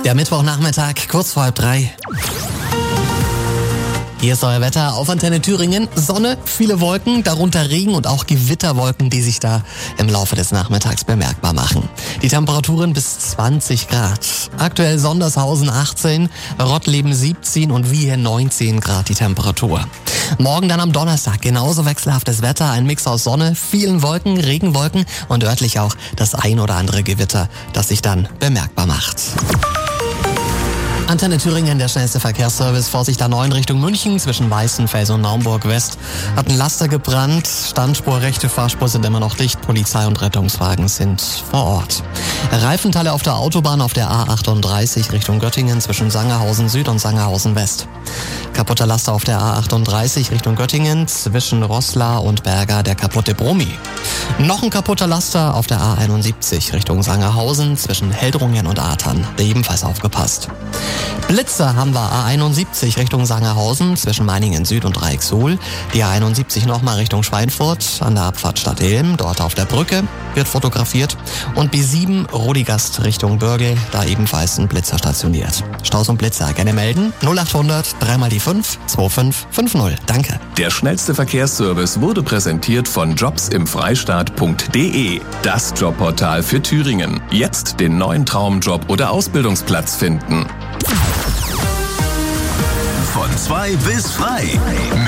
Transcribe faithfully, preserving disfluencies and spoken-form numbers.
Der Mittwochnachmittag, kurz vor halb drei. Hier ist euer Wetter auf Antenne Thüringen. Sonne, viele Wolken, darunter Regen und auch Gewitterwolken, die sich da im Laufe des Nachmittags bemerkbar machen. Die Temperaturen bis zwanzig Grad. Aktuell Sondershausen achtzehn, Rottleben siebzehn und Wiehe neunzehn Grad die Temperatur. Morgen dann am Donnerstag genauso wechselhaftes Wetter, ein Mix aus Sonne, vielen Wolken, Regenwolken und örtlich auch das ein oder andere Gewitter, das sich dann bemerkbar macht. Antenne Thüringen, der schnellste Verkehrsservice. Vorsicht A neun Richtung München zwischen Weißenfels und Naumburg West. Hat ein Laster gebrannt. Standspur, rechte Fahrspur sind immer noch dicht. Polizei und Rettungswagen sind vor Ort. Reifenteile auf der Autobahn auf der A achtunddreißig Richtung Göttingen zwischen Sangerhausen Süd und Sangerhausen West. Kaputter Laster auf der A achtunddreißig Richtung Göttingen zwischen Roßla und Berga, der kaputte Brummi. Noch ein kaputter Laster auf der A einundsiebzig Richtung Sangerhausen zwischen Heldrungen und Atern. Ebenfalls aufgepasst. Blitzer haben wir A einundsiebzig Richtung Sangerhausen zwischen Meiningen Süd und Dreiecksuhl. Die A einundsiebzig nochmal Richtung Schweinfurt an der Abfahrt Stadt Ilm. Dort auf der Brücke wird fotografiert. Und B sieben Rodigast Richtung Bürgel, da ebenfalls ein Blitzer stationiert. Staus und Blitzer gerne melden. null achthundert drei mal die fünf zwei fünf fünf null. Danke. Der schnellste Verkehrsservice wurde präsentiert von jobs im freistaat punkt de. Das Jobportal für Thüringen. Jetzt den neuen Traumjob oder Ausbildungsplatz finden. Von zwei bis frei.